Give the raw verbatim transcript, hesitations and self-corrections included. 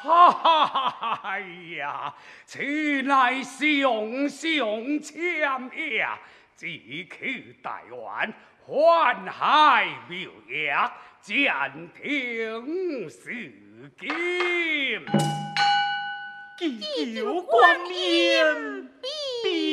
哈哈哈！哎呀，此乃雄雄强呀！即去台湾，宦海谬业，监听事金。 祭酒观念，必